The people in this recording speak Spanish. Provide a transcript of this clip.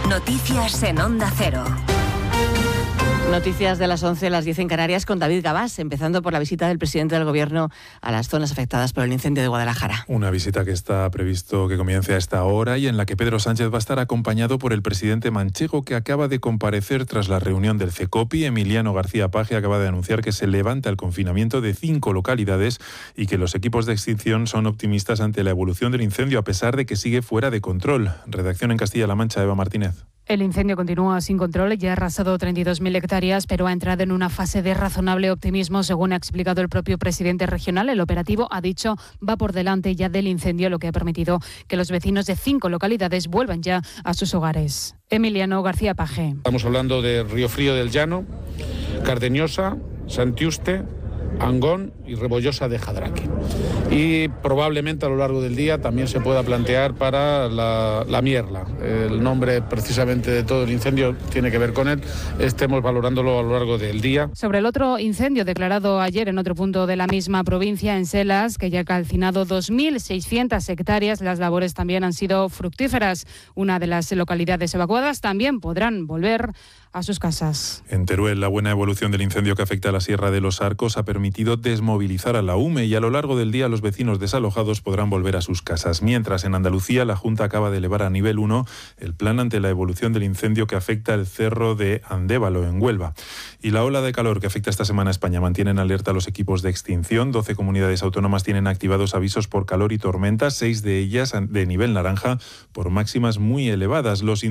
Noticias en Onda Cero. Noticias de las 11 a las 10 en Canarias con David Gabás, empezando por la visita del presidente del Gobierno a las zonas afectadas por el incendio de Guadalajara. Una visita que está previsto que comience a esta hora y en la que Pedro Sánchez va a estar acompañado por el presidente manchego, que acaba de comparecer tras la reunión del CECOPI. Emiliano García Paje acaba de anunciar que se levanta el confinamiento de 5 localidades y que los equipos de extinción son optimistas ante la evolución del incendio, a pesar de que sigue fuera de control. Redacción en Castilla-La Mancha, Eva Martínez. El incendio continúa sin control, ya ha arrasado 32.000 hectáreas, pero ha entrado en una fase de razonable optimismo, según ha explicado el propio presidente regional. El operativo, ha dicho, va por delante ya del incendio, lo que ha permitido que los vecinos de 5 localidades vuelvan ya a sus hogares. Emiliano García Paje. Estamos hablando de Río Frío del Llano, Cardeñosa, Santiuste, Angón y Rebollosa de Jadraque. Y probablemente a lo largo del día también se pueda plantear para la Mierla. El nombre precisamente de todo el incendio tiene que ver con él. Estemos valorándolo a lo largo del día. Sobre el otro incendio declarado ayer en otro punto de la misma provincia, en Selas, que ya ha calcinado 2.600 hectáreas, las labores también han sido fructíferas. Una de las localidades evacuadas también podrán volver a sus casas. En Teruel, la buena evolución del incendio que afecta a la Sierra de los Arcos ha permitido desmovilizar a la UME y a lo largo del día los vecinos desalojados podrán volver a sus casas. Mientras, en Andalucía, la Junta acaba de elevar a nivel 1 el plan ante la evolución del incendio que afecta el cerro de Andévalo, en Huelva. Y la ola de calor que afecta esta semana a España mantiene en alerta a los equipos de extinción. 12 comunidades autónomas tienen activados avisos por calor y tormentas, 6 de ellas de nivel naranja por máximas muy elevadas. Los